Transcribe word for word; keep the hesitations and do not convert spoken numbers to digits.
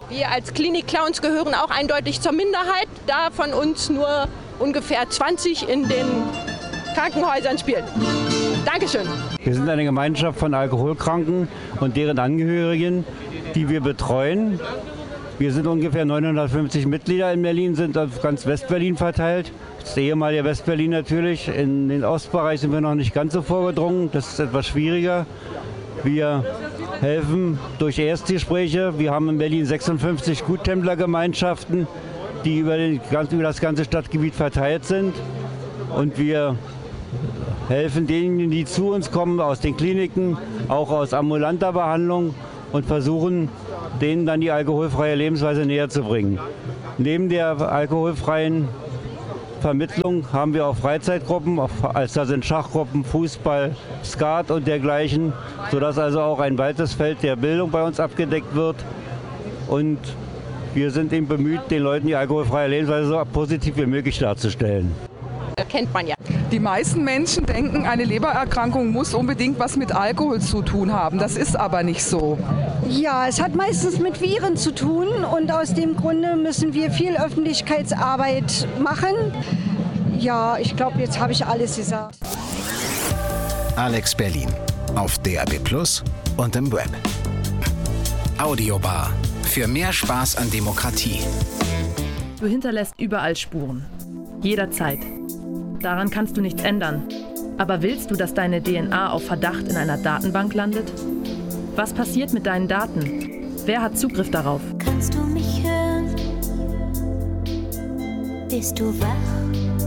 Wir als Klinik-Clowns gehören auch eindeutig zur Minderheit, da von uns nur ungefähr zwanzig in den Krankenhäusern spielen. Dankeschön. Wir sind eine Gemeinschaft von Alkoholkranken und deren Angehörigen, die wir betreuen. Wir sind ungefähr neunhundertfünfzig Mitglieder in Berlin, sind auf ganz Westberlin verteilt. Das ehemalige Westberlin natürlich. In den Ostbereich sind wir noch nicht ganz so vorgedrungen. Das ist etwas schwieriger. Wir helfen durch Erstgespräche. Wir haben in Berlin sechsundfünfzig Guttemplergemeinschaften, die über, den, über das ganze Stadtgebiet verteilt sind. Und wir helfen denen, die zu uns kommen, aus den Kliniken, auch aus ambulanter Behandlung und versuchen, denen dann die alkoholfreie Lebensweise näher zu bringen. Neben der alkoholfreien Vermittlung haben wir auch Freizeitgruppen, also da sind Schachgruppen, Fußball, Skat und dergleichen, sodass also auch ein weites Feld der Bildung bei uns abgedeckt wird. Und wir sind eben bemüht, den Leuten die alkoholfreie Lebensweise so positiv wie möglich darzustellen. Kennt man ja. Die meisten Menschen denken, eine Lebererkrankung muss unbedingt was mit Alkohol zu tun haben. Das ist aber nicht so. Ja, es hat meistens mit Viren zu tun und aus dem Grunde müssen wir viel Öffentlichkeitsarbeit machen. Ja, ich glaube, jetzt habe ich alles gesagt. Alex Berlin auf D A B Plus und im Web. Audiobar. Für mehr Spaß an Demokratie. Du hinterlässt überall Spuren. Jederzeit. Daran kannst du nichts ändern. Aber willst du, dass deine D N A auf Verdacht in einer Datenbank landet? Was passiert mit deinen Daten? Wer hat Zugriff darauf? Kannst du mich hören? Bist du wach?